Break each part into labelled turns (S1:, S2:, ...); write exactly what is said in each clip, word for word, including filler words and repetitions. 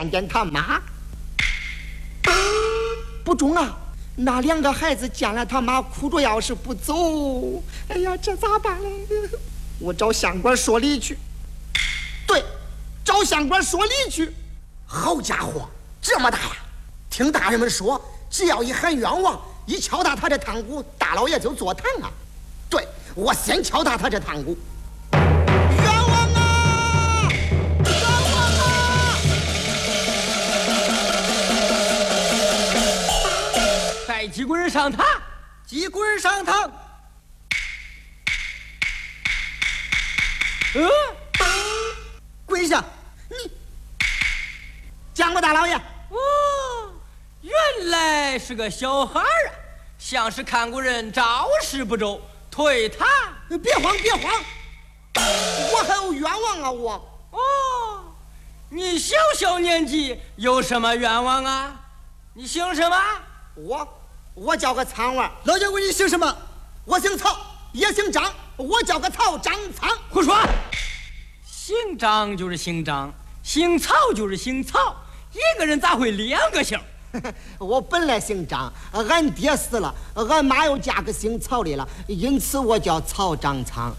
S1: 见见他妈。不中啊！那两个孩子见了他妈，哭着要是不走，哎呀，这咋办嘞？我找县官说理去。对，找县官说理去。
S2: 好家伙，这么大呀！听大人们说，只要一喊冤枉，一敲打他这堂鼓，大老爷就坐堂啊。对，我先敲打他这堂鼓。
S1: 冤枉啊！冤枉啊！
S3: 带几棍上堂，
S2: 几棍上堂。
S3: 呃，
S2: 跪下！
S1: 你见过大老爷？
S3: 哦，原来是个小孩啊，像是看过人招式不周，退堂。
S1: 别慌，别慌，我还有冤枉啊！我
S3: 哦，你小小年纪有什么冤枉啊？你姓什么？
S1: 我我叫个苍娃。
S2: 老爷问你姓什么？
S1: 我姓曹，也姓张，我叫个曹张苍。
S3: 胡说！姓张就是姓张，姓曹就是姓曹，一个人咋会两个姓？
S1: 我本来姓张，俺爹死了，俺妈又嫁个姓曹的了，因此我叫曹张苍。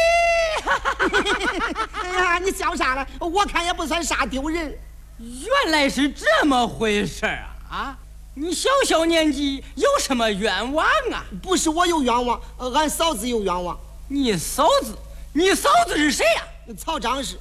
S3: 咦，
S1: 哎呀，你笑啥了？我看也不算啥丢人。
S3: 原来是这么回事啊！啊，你小小年纪有什么冤枉啊？
S1: 不是我有冤枉，俺嫂子有冤枉。
S3: 你嫂子？你嫂子是谁呀、啊？
S1: 曹张氏。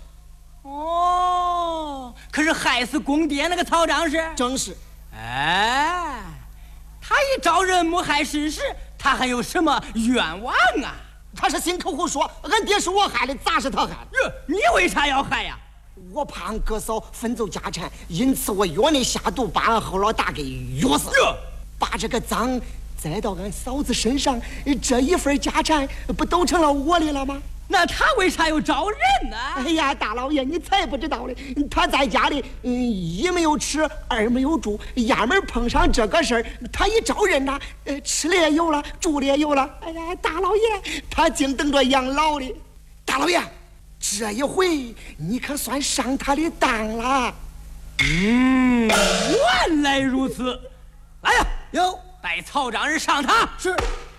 S3: 哦，可是害死公爹那个曹张氏？
S1: 正是。
S3: 哎，他一招人母害事时，他还有什么冤枉啊？
S1: 他是信口胡说，俺爹是我害的，咋是他害的？
S3: 哟，你为啥要害呀？
S1: 我怕俺哥嫂分走家产，因此我药内下毒，把俺后老大给药死。
S3: 哟，
S1: 把这个赃栽到俺嫂子身上，这一份家产不都成了我的了吗？
S3: 那他为啥要招人呢？
S1: 哎呀，大老爷，你才不知道嘞！他在家里，嗯，一没有吃，二没有住，压门碰上这个事儿，他一招人呐，呃，吃的也有了，住的也有了。哎呀，大老爷，他净等着养老的。大老爷，这一回你可算上他的当了。
S3: 嗯，原来如此。来呀，
S2: 有
S3: 带曹长人上堂。
S2: 是。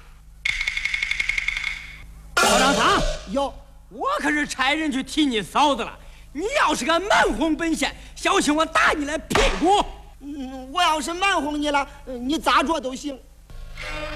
S3: 曹长堂，
S1: 有，
S3: 我可是差人去提你嫂子了。你要是敢蛮哄本县，小心我打你的屁股。
S1: 嗯，我要是蛮哄你了，你咋着都行。